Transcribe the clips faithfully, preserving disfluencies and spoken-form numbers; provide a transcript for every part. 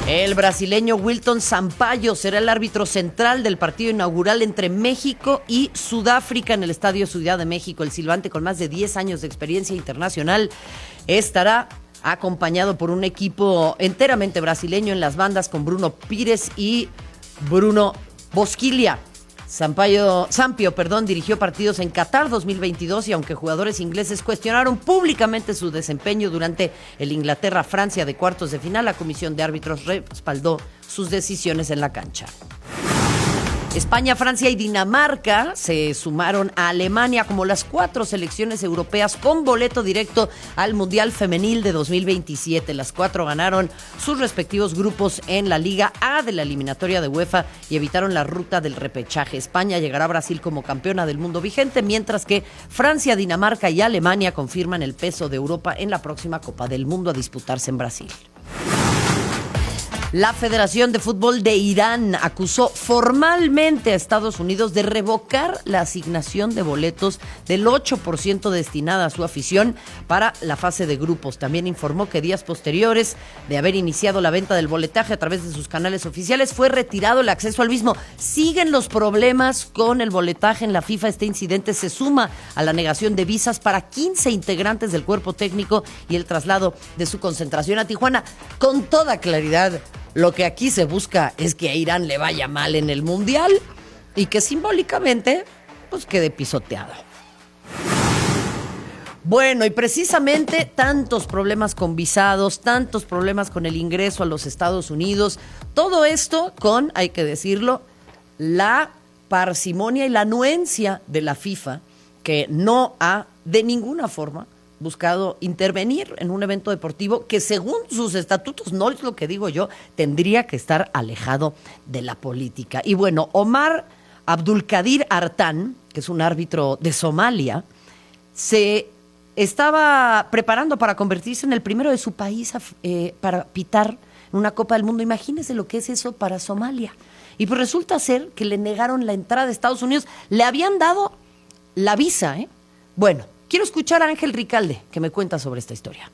El brasileño Wilton Sampaio será el árbitro central del partido inaugural entre México y Sudáfrica en el Estadio Ciudad de México. El silbante, con más de diez años de experiencia internacional, estará acompañado por un equipo enteramente brasileño en las bandas con Bruno Pires y Bruno Bosquilha. Sampaio, Sampaio, perdón, dirigió partidos en Qatar dos mil veintidós y aunque jugadores ingleses cuestionaron públicamente su desempeño durante el Inglaterra-Francia de cuartos de final, la comisión de árbitros respaldó sus decisiones en la cancha. España, Francia y Dinamarca se sumaron a Alemania como las cuatro selecciones europeas con boleto directo al Mundial Femenil de dos mil veintisiete. Las cuatro ganaron sus respectivos grupos en la Liga A de la eliminatoria de UEFA y evitaron la ruta del repechaje. España llegará a Brasil como campeona del mundo vigente, mientras que Francia, Dinamarca y Alemania confirman el peso de Europa en la próxima Copa del Mundo a disputarse en Brasil. La Federación de Fútbol de Irán acusó formalmente a Estados Unidos de revocar la asignación de boletos del ocho por ciento destinada a su afición para la fase de grupos. También informó que días posteriores de haber iniciado la venta del boletaje a través de sus canales oficiales, fue retirado el acceso al mismo. Siguen los problemas con el boletaje en la FIFA. Este incidente se suma a la negación de visas para quince integrantes del cuerpo técnico y el traslado de su concentración a Tijuana. Con toda claridad, lo que aquí se busca es que a Irán le vaya mal en el Mundial y que simbólicamente pues quede pisoteado. Bueno, y precisamente tantos problemas con visados, tantos problemas con el ingreso a los Estados Unidos, todo esto con, hay que decirlo, la parsimonia y la anuencia de la FIFA, que no ha de ninguna forma buscado intervenir en un evento deportivo que, según sus estatutos, no es lo que digo yo, tendría que estar alejado de la política. Y bueno, Omar Abdulkadir Artan, que es un árbitro de Somalia, se estaba preparando para convertirse en el primero de su país eh, para pitar en una Copa del Mundo. Imagínense lo que es eso para Somalia. Y pues resulta ser que le negaron la entrada a Estados Unidos. Le habían dado la visa, ¿eh? Bueno, quiero escuchar a Ángel Ricalde, que me cuenta sobre esta historia.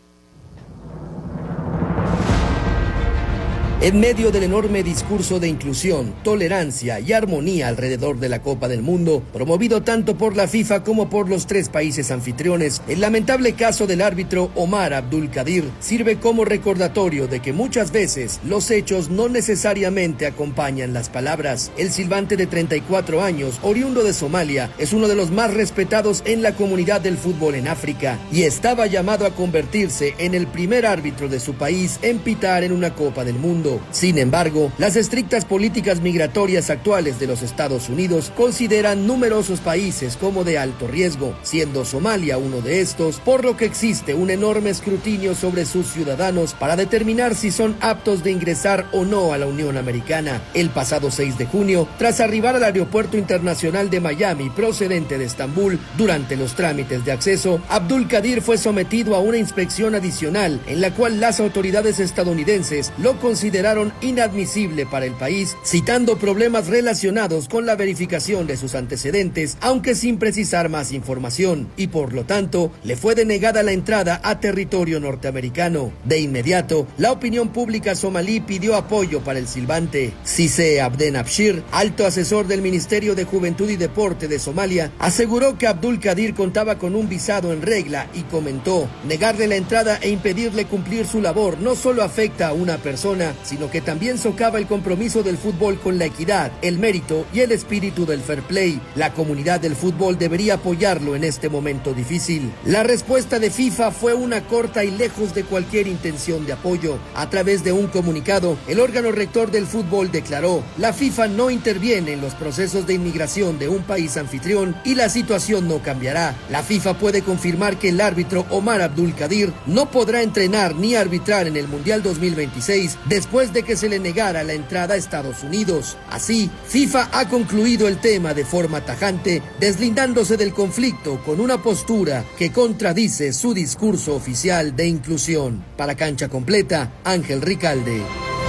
En medio del enorme discurso de inclusión, tolerancia y armonía alrededor de la Copa del Mundo, promovido tanto por la FIFA como por los tres países anfitriones, el lamentable caso del árbitro Omar Abdulkadir sirve como recordatorio de que muchas veces los hechos no necesariamente acompañan las palabras. El silbante de treinta y cuatro años, oriundo de Somalia, es uno de los más respetados en la comunidad del fútbol en África y estaba llamado a convertirse en el primer árbitro de su país en pitar en una Copa del Mundo. Sin embargo, las estrictas políticas migratorias actuales de los Estados Unidos consideran numerosos países como de alto riesgo, siendo Somalia uno de estos, por lo que existe un enorme escrutinio sobre sus ciudadanos para determinar si son aptos de ingresar o no a la Unión Americana. El pasado seis de junio, tras arribar al Aeropuerto Internacional de Miami procedente de Estambul, durante los trámites de acceso, Abdulkadir fue sometido a una inspección adicional en la cual las autoridades estadounidenses lo consideraron inadmisible para el país, citando problemas relacionados con la verificación de sus antecedentes, aunque sin precisar más información, y por lo tanto le fue denegada la entrada a territorio norteamericano. De inmediato, la opinión pública somalí pidió apoyo para el silbante. Sise Abden Abshir, alto asesor del Ministerio de Juventud y Deporte de Somalia, aseguró que Abdulkadir contaba con un visado en regla y comentó: negarle la entrada e impedirle cumplir su labor no solo afecta a una persona, sino que también socava el compromiso del fútbol con la equidad, el mérito y el espíritu del fair play. La comunidad del fútbol debería apoyarlo en este momento difícil. La respuesta de FIFA fue una corta y lejos de cualquier intención de apoyo. A través de un comunicado, el órgano rector del fútbol declaró: la FIFA no interviene en los procesos de inmigración de un país anfitrión y la situación no cambiará. La FIFA puede confirmar que el árbitro Omar Abdulkadir no podrá entrenar ni arbitrar en el Mundial dos mil veintiséis después de que se le negara la entrada a Estados Unidos. Así, FIFA ha concluido el tema de forma tajante, deslindándose del conflicto con una postura que contradice su discurso oficial de inclusión. Para Cancha Completa, Ángel Ricalde.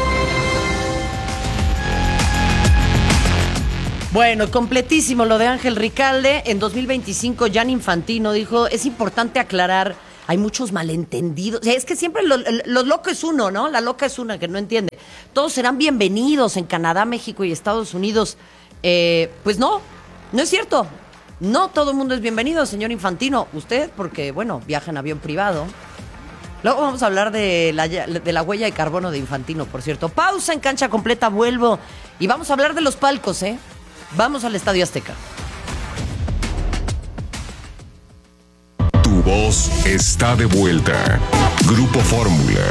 Bueno, completísimo lo de Ángel Ricalde. En dos mil veinticinco, Gianni Infantino dijo: es importante aclarar, hay muchos malentendidos. O sea, es que siempre lo, lo loco es uno, ¿no? La loca es una que no entiende. todos serán bienvenidos en Canadá, México y Estados Unidos. Eh, pues no, no es cierto. No todo el mundo es bienvenido, señor Infantino. Usted, porque, bueno, viaja en avión privado. Luego vamos a hablar de la, de la huella de carbono de Infantino, por cierto. Pausa en Cancha Completa, vuelvo. Y vamos a hablar de los palcos, ¿eh? Vamos al Estadio Azteca. Tu voz está de vuelta. Grupo Fórmula.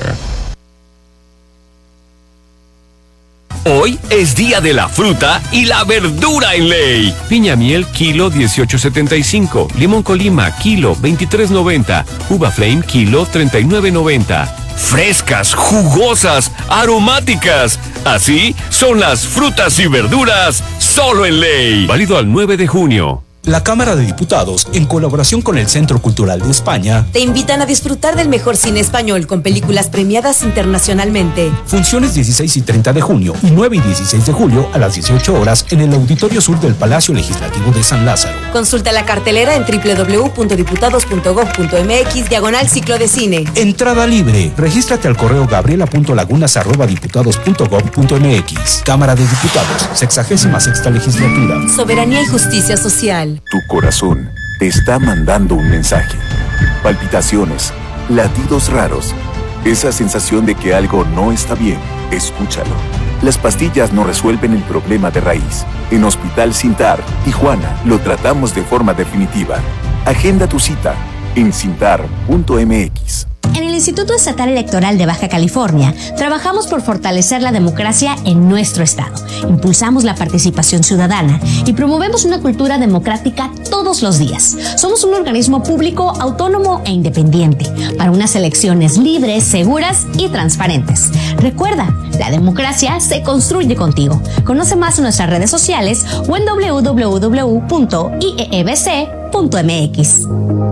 Hoy es día de la fruta y la verdura en Ley. Piña miel, kilo dieciocho setenta y cinco. Limón Colima, kilo veintitrés noventa. Uva Flame, kilo treinta y nueve noventa. Frescas, jugosas, aromáticas. Así son las frutas y verduras solo en Ley. Válido al nueve de junio. La Cámara de Diputados, en colaboración con el Centro Cultural de España, te invitan a disfrutar del mejor cine español con películas premiadas internacionalmente. Funciones dieciséis y treinta de junio y nueve y dieciséis de julio a las dieciocho horas en el Auditorio Sur del Palacio Legislativo de San Lázaro. Consulta la cartelera en doble u doble u doble u punto diputados punto gob punto eme equis diagonal ciclo de cine. Entrada libre. Regístrate al correo gabriela punto lagunas arroba diputados punto gob punto eme equis. Cámara de Diputados, sexagésima sexta legislatura. Soberanía y justicia social. Tu corazón te está mandando un mensaje. Palpitaciones, latidos raros, esa sensación de que algo no está bien. Escúchalo. Las pastillas no resuelven el problema de raíz. En Hospital Sintar, Tijuana, lo tratamos de forma definitiva. Agenda tu cita en sintar punto eme equis. En el Instituto Estatal Electoral de Baja California, trabajamos por fortalecer la democracia en nuestro estado. Impulsamos la participación ciudadana y promovemos una cultura democrática todos los días. Somos un organismo público, autónomo e independiente para unas elecciones libres, seguras y transparentes. Recuerda, la democracia se construye contigo. Conoce más en nuestras redes sociales o en doble u doble u doble u punto i e e b c punto eme equis.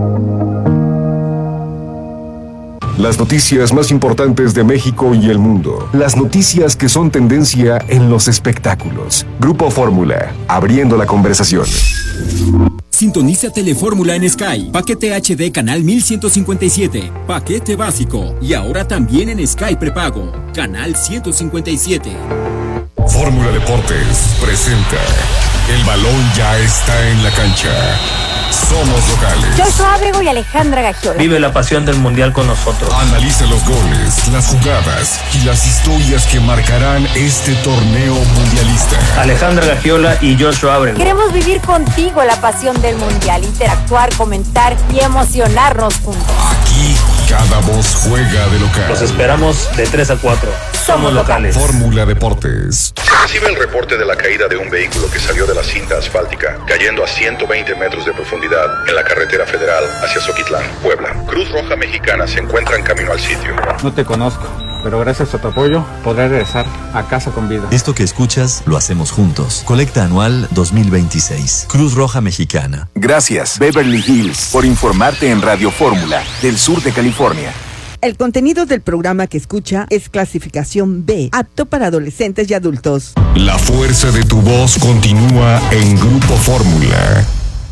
Las noticias más importantes de México y el mundo. Las noticias que son tendencia en los espectáculos. Grupo Fórmula, abriendo la conversación. Sintoniza Telefórmula en Sky. Paquete H D canal mil ciento cincuenta y siete. Paquete básico. Y ahora también en Sky prepago. Canal ciento cincuenta y siete. Fórmula Deportes presenta. El balón ya está en la cancha. Somos locales. Joshua Ábrego y Alejandra Gagiola. Vive la pasión del mundial con nosotros. Analiza los goles, las jugadas y las historias que marcarán este torneo mundialista. Alejandra Gagiola y Joshua Ábrego. Queremos vivir contigo la pasión del mundial, interactuar, comentar y emocionarnos juntos. Aquí cada voz juega de local. Los esperamos de tres a cuatro. Somos locales. Fórmula Deportes. Se recibe el reporte de la caída de un vehículo que salió de la cinta asfáltica, cayendo a ciento veinte metros de profundidad en la carretera federal hacia Zoquitlán, Puebla. Cruz Roja Mexicana se encuentra en camino al sitio. No te conozco, pero gracias a tu apoyo podré regresar a casa con vida. Esto que escuchas lo hacemos juntos. Colecta anual dos mil veintiséis. Cruz Roja Mexicana. Gracias, Beverly Hills, por informarte en Radio Fórmula del sur de California. El contenido del programa que escucha es clasificación B, apto para adolescentes y adultos. La fuerza de tu voz continúa en Grupo Fórmula.